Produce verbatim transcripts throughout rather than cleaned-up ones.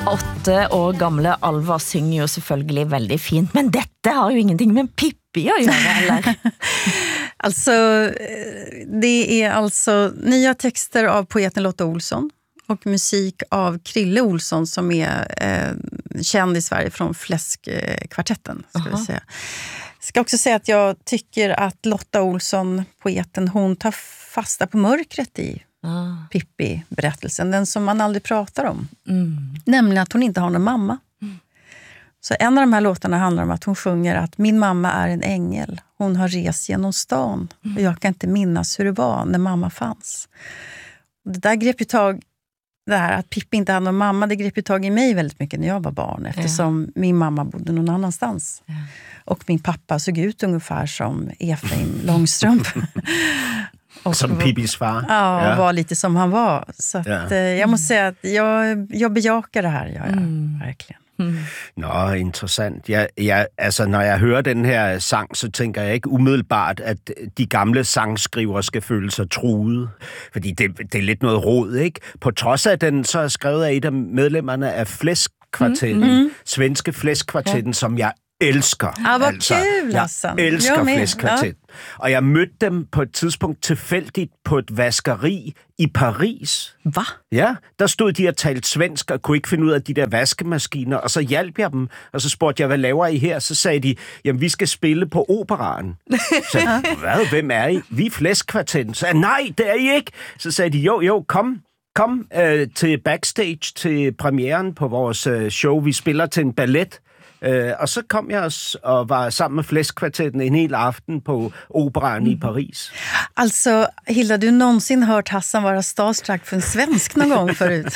Åtte år gamle Alva synger jo selvfølgelig veldig fint, men dette har ju ingenting med Pippi att göra, eller? Alltså, det är alltså nya texter av poeten Lotta Olsson och musik av Krille Olsson som är eh, känd i Sverige från Fläskkvartetten, ska vi säga. Ska också säga att jag tycker att Lotta Olsson, poeten, hon tar fasta på mörkret i Ah. Pippi-berättelsen, den som man aldrig pratar om. Mm. Nämligen att hon inte har någon mamma. Mm. Så en av de här låtarna handlar om att hon sjunger att min mamma är en ängel. Hon har rest genom stan. Mm. Och jag kan inte minnas hur det var när mamma fanns. Och det där grep ju tag, det här att Pippi inte hade någon mamma, det grep ju tag i mig väldigt mycket när jag var barn. Eftersom ja. min mamma bodde någon annanstans. Ja. Och min pappa såg ut ungefär som Efraim Långstrump. Och som Pippis far. Ja, ja, var lite som han var. Så att, ja. jag måste säga att jag, jag bejakar det här, jag, mm. verkligen. Mm. Nå, interessant. Jeg, jeg, altså, når jeg hører den her sang, så tænker jeg ikke umiddelbart, at de gamle sangskrivere skal føle sig truede. Fordi det, det er lidt noget rod, ikke? På trods af den, så er skrevet af et af medlemmerne af Fläskkvartetten, mm. svenske Fläskkvartetten, ja. som jeg elsker. Ah, vad altså. Kul, altså. Jeg elsker Fläskkvartetten. Ja. Og jeg mødte dem på et tidspunkt tilfældigt på et vaskeri i Paris. Hvad? Ja, der stod de og talte svensk og kunne ikke finde ud af de der vaskemaskiner, og så hjalp jeg dem, og så spurgte jeg, hvad laver I her? Så sagde de, jamen vi skal spille på operaen. Så jeg, hvad? Hvem er I? Vi er Fläskkvartetten. Så jeg, nej, det er I ikke. Så sagde de, jo, jo, kom. Kom øh, til backstage til premieren på vores øh, show. Vi spiller til en ballet. Uh, og så kom jeg og var sammen med Fläskkvartetten en hel aften på operaen mm. i Paris. Alltså, Hilda, du någonsin hört Hassan vara starstruck för en svensk någon gång förut?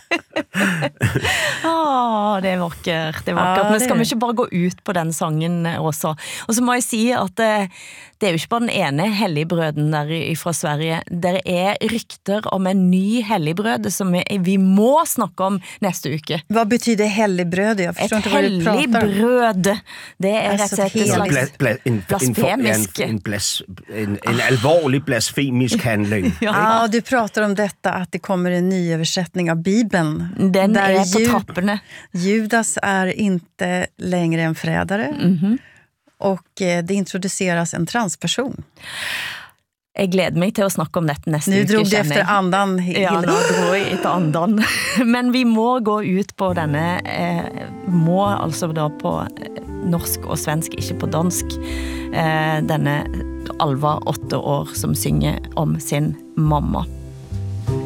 ah, det är vackert, det är vackert. Ah, men ska vi inte bara gå ut på den sången också? Och så må jag säga att det, det är ju inte bara den ene helligbrøden där från Sverige. Det är rykter om en ny helligbrød som vi, vi må snacka om nästa uke. Vad betyder helligbröd? Jag förstår ett inte vad du pratar om. Brød. Det er altså, rett og slett en slags bla, bla, en, blasfemisk. En, en, blas, en, en alvorlig blasfemisk handling. Ja, du pratar om detta att det kommer en ny översättning av Bibeln. Den där är på Jud, trapporna. Judas är inte längre en förrädare. Mm-hmm. Och eh, det introduceras en transperson. Jag gleder mig till att snacka om detta nästa Nu uke. drog du efter andan. Ja, nu drog jag efter andan. Men vi må gå ut på denne, eh, må alltså då på norsk och svensk, inte på dansk, eh, denne Alva, åtte år, som synger om sin mamma.